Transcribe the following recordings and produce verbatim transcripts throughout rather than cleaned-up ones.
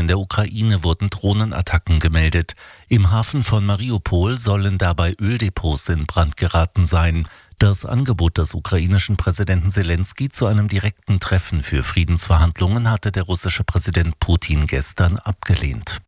in der Ukraine wurden Drohnenattacken gemeldet. Im Hafen von Mariupol sollen dabei Öldepots in Brand geraten sein. Das Angebot des ukrainischen Präsidenten Selenskyj zu einem direkten Treffen für Friedensverhandlungen hatte der russische Präsident Putin gestern abgelehnt.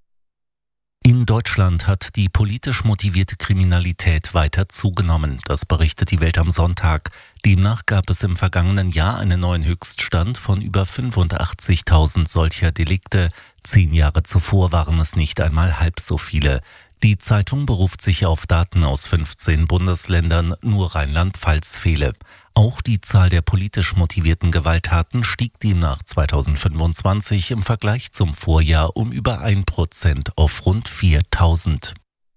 In Deutschland hat die politisch motivierte Kriminalität weiter zugenommen. Das berichtet die Welt am Sonntag. Demnach gab es im vergangenen Jahr einen neuen Höchststand von über fünfundachtzigtausend solcher Delikte. Zehn Jahre zuvor waren es nicht einmal halb so viele. Die Zeitung beruft sich auf Daten aus fünfzehn Bundesländern, nur Rheinland-Pfalz fehle. Auch die Zahl der politisch motivierten Gewalttaten stieg demnach zweitausendfünfundzwanzig im Vergleich zum Vorjahr um über ein Prozent auf rund viertausend.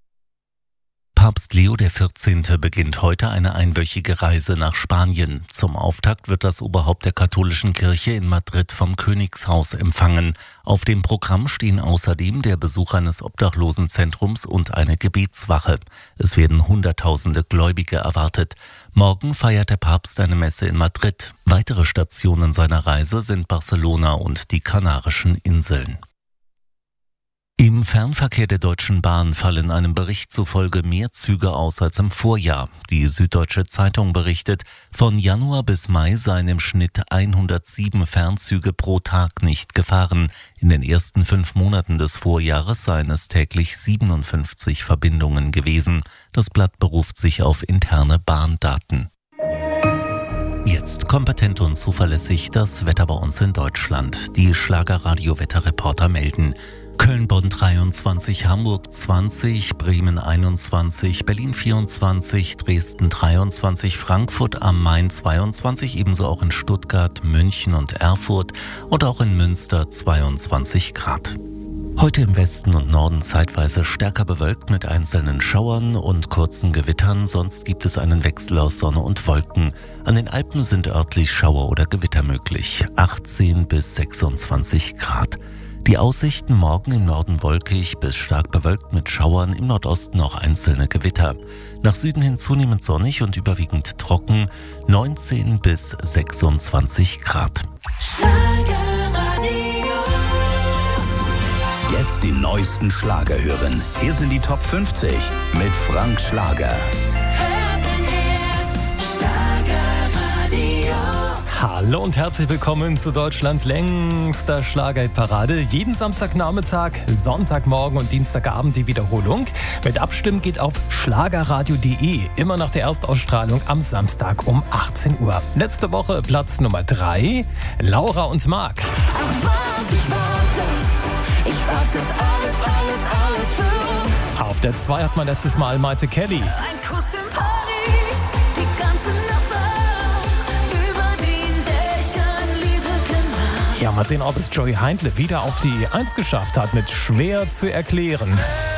Papst Leo der vierzehnte beginnt heute eine einwöchige Reise nach Spanien. Zum Auftakt wird das Oberhaupt der katholischen Kirche in Madrid vom Königshaus empfangen. Auf dem Programm stehen außerdem der Besuch eines Obdachlosenzentrums und eine Gebetswache. Es werden Hunderttausende Gläubige erwartet. Morgen feiert der Papst eine Messe in Madrid. Weitere Stationen seiner Reise sind Barcelona und die Kanarischen Inseln. Im Fernverkehr der Deutschen Bahn fallen einem Bericht zufolge mehr Züge aus als im Vorjahr. Die Süddeutsche Zeitung berichtet, von Januar bis Mai seien im Schnitt hundertsieben Fernzüge pro Tag nicht gefahren. In den ersten fünf Monaten des Vorjahres seien es täglich siebenundfünfzig Verbindungen gewesen. Das Blatt beruft sich auf interne Bahndaten. Jetzt kompetent und zuverlässig das Wetter bei uns in Deutschland. Die Schlager-Radio-Wetterreporter melden: Köln-Bonn dreiundzwanzig, Hamburg zwanzig, Bremen einundzwanzig, Berlin vierundzwanzig, Dresden dreiundzwanzig, Frankfurt am Main zweiundzwanzig, ebenso auch in Stuttgart, München und Erfurt und auch in Münster zweiundzwanzig Grad. Heute im Westen und Norden zeitweise stärker bewölkt mit einzelnen Schauern und kurzen Gewittern, sonst gibt es einen Wechsel aus Sonne und Wolken. An den Alpen sind örtlich Schauer oder Gewitter möglich, achtzehn bis sechsundzwanzig Grad. Die Aussichten: morgen im Norden wolkig bis stark bewölkt mit Schauern, im Nordosten auch einzelne Gewitter. Nach Süden hin zunehmend sonnig und überwiegend trocken, neunzehn bis sechsundzwanzig Grad. Jetzt die neuesten Schlager hören. Hier sind die Top fünfzig mit Frank Schlager. Hallo und herzlich willkommen zu Deutschlands längster Schlagerparade. Jeden Samstagnachmittag, Sonntagmorgen und Dienstagabend die Wiederholung. Mit Abstimmen geht auf schlagerradio punkt de, immer nach der Erstausstrahlung am Samstag um achtzehn Uhr. Letzte Woche Platz Nummer drei, Laura und Marc. Ach was, ich warte, ich warte das alles, alles, alles für uns. Auf der zwei hat man letztes Mal Maite Kelly. Ein Kuss in Paris, die ganze Nacht wach. Ja, mal sehen, ob es Joey Heindle wieder auf die eins geschafft hat mit Schwer zu erklären.